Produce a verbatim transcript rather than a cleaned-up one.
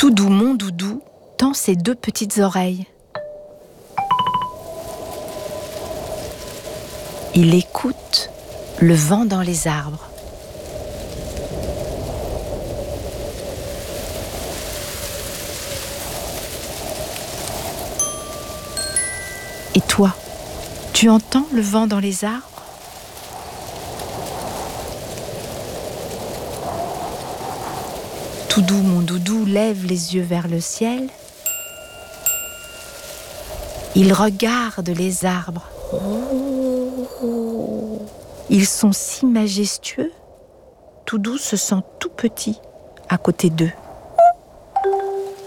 Toudou, mon doudou, tend ses deux petites oreilles. Il écoute le vent dans les arbres. Et toi, tu entends le vent dans les arbres ? Toudou, mon doudou, lève les yeux vers le ciel. Il regarde les arbres. Ils sont si majestueux. Toudou se sent tout petit à côté d'eux.